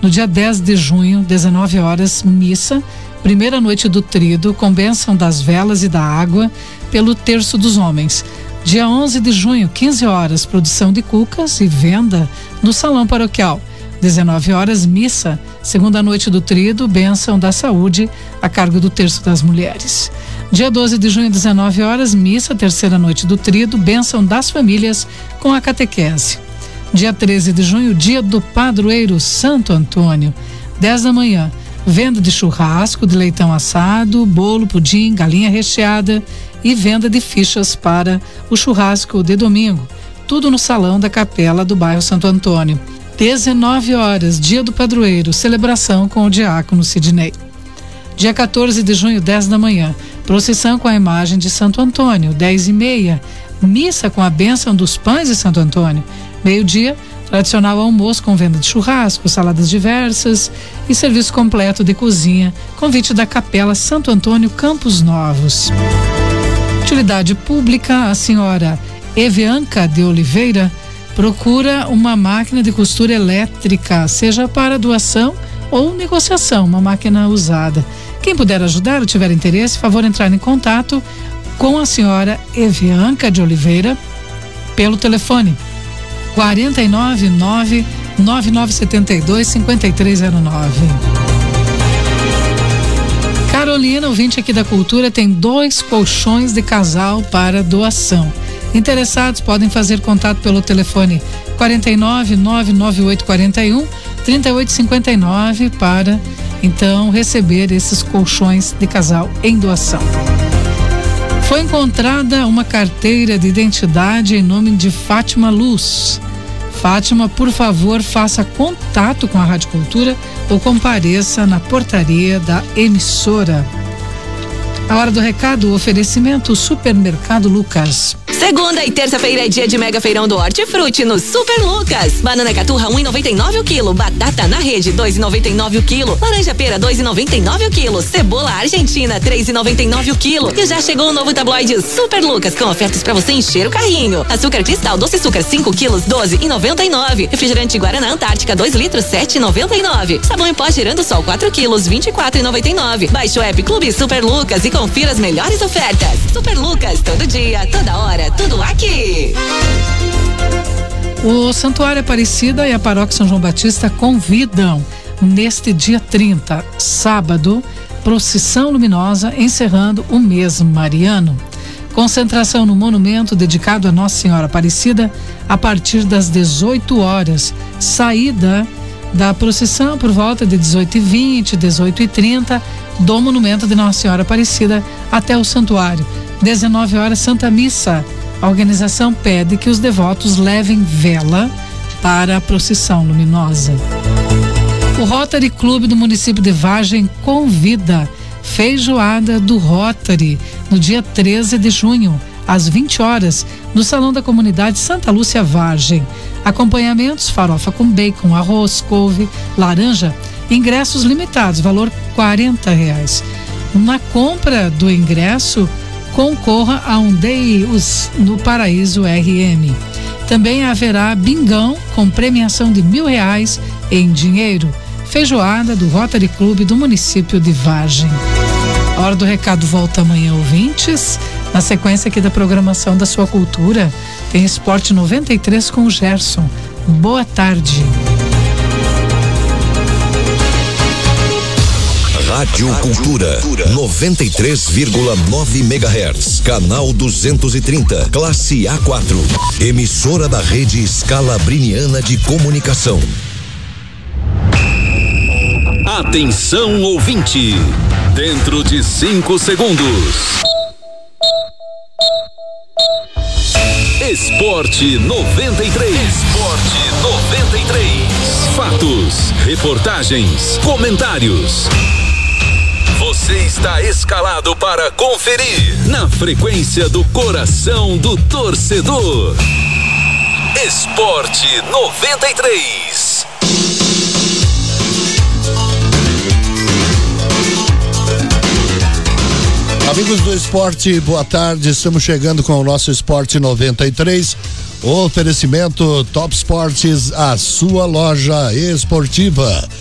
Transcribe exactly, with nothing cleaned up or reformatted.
No dia dez de junho, dezenove horas, missa, primeira noite do tríduo, com bênção das velas e da água, pelo terço dos homens. Dia onze de junho, quinze horas, produção de cucas e venda no salão paroquial. dezenove horas, missa, segunda noite do tríduo, bênção da saúde, a cargo do terço das mulheres. Dia doze de junho, dezenove horas, missa, terceira noite do tríduo, bênção das famílias com a catequese. Dia treze de junho, dia do padroeiro Santo Antônio, dez da manhã, venda de churrasco, de leitão assado, bolo, pudim, galinha recheada e venda de fichas para o churrasco de domingo, tudo no salão da capela do bairro Santo Antônio. dezenove horas, dia do padroeiro, celebração com o diácono Sidney. Dia quatorze de junho, dez da manhã, procissão com a imagem de Santo Antônio, dez e meia, missa com a bênção dos pães de Santo Antônio. Meio-dia, tradicional almoço com venda de churrasco, saladas diversas e serviço completo de cozinha, convite da Capela Santo Antônio Campos Novos. Utilidade pública, a senhora Evianca de Oliveira procura uma máquina de costura elétrica, seja para doação ou negociação, uma máquina usada. Quem puder ajudar ou tiver interesse, favor entrar em contato com a senhora Evianca de Oliveira pelo telefone quarenta e nove, nove nove nove sete dois, cinco três zero nove. Carolina, ouvinte aqui da Cultura, tem dois colchões de casal para doação. Interessados podem fazer contato pelo telefone quarenta e nove, nove nove oito quatro um, três oito cinco nove para então receber esses colchões de casal em doação. Foi encontrada uma carteira de identidade em nome de Fátima Luz. Fátima, por favor, faça contato com a Rádio Cultura ou compareça na portaria da emissora. A hora do recado, o oferecimento Supermercado Lucas. Segunda e terça-feira é dia de mega feirão do Hortifruti no Super Lucas. Banana caturra um e noventa e nove o quilo, batata na rede dois e noventa e nove o quilo, laranja pera dois e noventa e nove o quilo, cebola argentina três e noventa e nove o quilo. E já chegou o novo tabloide Super Lucas com ofertas para você encher o carrinho. Açúcar cristal doce açúcar cinco quilos doze e noventa e nove. Refrigerante Guaraná Antártica dois litros sete e noventa e nove. Sabão em pó Girando Sol quatro quilos vinte e quatro e noventa e nove. Baixe o app Clube Super Lucas e confira as melhores ofertas. Super Lucas, todo dia, toda hora, tudo aqui. O Santuário Aparecida e a Paróquia São João Batista convidam neste dia trinta, sábado, procissão luminosa encerrando o mês mariano. Concentração no monumento dedicado a Nossa Senhora Aparecida a partir das dezoito horas. Saída da procissão por volta de dezoito e vinte, dezoito e trinta do monumento de Nossa Senhora Aparecida até o santuário. dezenove horas, Santa Missa. A organização pede que os devotos levem vela para a procissão luminosa. O Rotary Clube do município de Vargem convida feijoada do Rotary no dia treze de junho, às vinte horas, no Salão da Comunidade Santa Lúcia Vargem. Acompanhamentos: farofa com bacon, arroz, couve, laranja. Ingressos limitados, valor quarenta reais. Na compra do ingresso, concorra a um Day no Paraíso R M. Também haverá bingão com premiação de mil reais em dinheiro. Feijoada do Rotary Clube do município de Vargem. A hora do recado volta amanhã, ouvintes. Na sequência aqui da programação da sua cultura, tem Esporte noventa e três com o Gerson. Boa tarde. Rádio Cultura, noventa e três vírgula nove megahertz, canal duzentos e trinta, classe A quatro, emissora da rede Scalabriniana de Comunicação. Atenção, ouvinte, dentro de cinco segundos. Esporte noventa e três. Esporte noventa e três. Fatos, reportagens, comentários. Você está escalado para conferir na frequência do coração do torcedor. Esporte noventa e três. Amigos do esporte, boa tarde. Estamos chegando com o nosso Esporte noventa e três. Oferecimento Top Esportes, a sua loja esportiva.